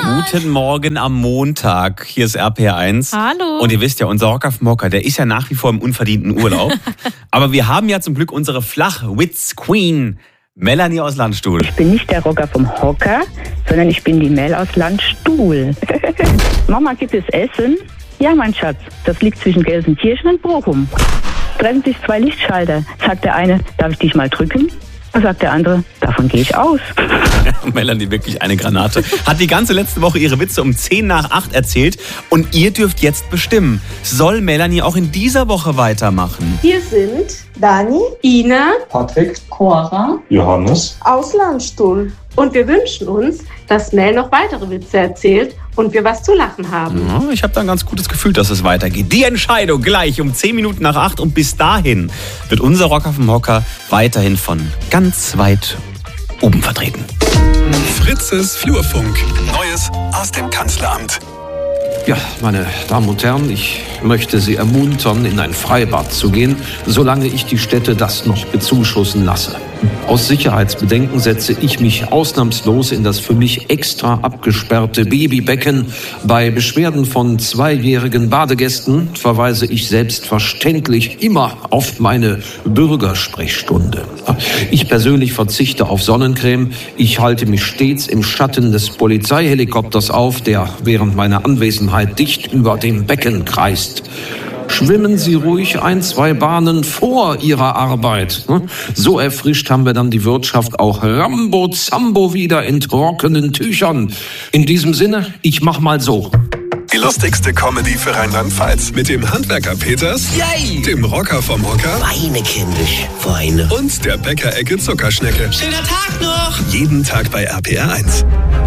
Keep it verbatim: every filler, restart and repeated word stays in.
Guten Morgen am Montag. Hier ist R P R eins. Hallo. Und ihr wisst ja, unser Rocker vom Hocker, der ist ja nach wie vor im unverdienten Urlaub. Aber wir haben ja zum Glück unsere Flachwitz-Queen, Melanie aus Landstuhl. Ich bin nicht der Rocker vom Hocker, sondern ich bin die Mel aus Landstuhl. Mama, gibt es Essen? Ja, mein Schatz, das liegt zwischen Gelsenkirchen und Bochum. Treffen sich zwei Lichtschalter. Sagt der eine, darf ich dich mal drücken? Und sagt der andere, davon gehe ich aus. Melanie, wirklich eine Granate. Hat die ganze letzte Woche ihre Witze um zehn nach acht erzählt. Und ihr dürft jetzt bestimmen, soll Melanie auch in dieser Woche weitermachen? Hier sind Dani, Ina, Patrick, Cora, Johannes aus Landstuhl. Und wir wünschen uns, dass Mel noch weitere Witze erzählt und wir was zu lachen haben. Ja, ich habe da ein ganz gutes Gefühl, dass es weitergeht. Die Entscheidung gleich um zehn Minuten nach acht. Und bis dahin wird unser Rocker vom Hocker weiterhin von ganz weit oben vertreten. Fritzes Flurfunk. Neues aus dem Kanzleramt. Ja, meine Damen und Herren, ich möchte Sie ermuntern, in ein Freibad zu gehen, solange ich die Städte das noch bezuschussen lasse. Aus Sicherheitsbedenken setze ich mich ausnahmslos in das für mich extra abgesperrte Babybecken. Bei Beschwerden von zweijährigen Badegästen verweise ich selbstverständlich immer auf meine Bürgersprechstunde. Ich persönlich verzichte auf Sonnencreme. Ich halte mich stets im Schatten des Polizeihelikopters auf, der während meiner Anwesenheit dicht über dem Becken kreist. Schwimmen Sie ruhig ein, zwei Bahnen vor Ihrer Arbeit. So erfrischt haben wir dann die Wirtschaft auch Rambo Zambo wieder in trockenen Tüchern. In diesem Sinne, ich mach mal so. Die lustigste Comedy für Rheinland-Pfalz mit dem Handwerker Peters, Yay. dem Rocker vom Hocker Weine, kindisch, Weine. und der Bäckerecke Zuckerschnecke. Schöner Tag noch. Jeden Tag bei R P R eins.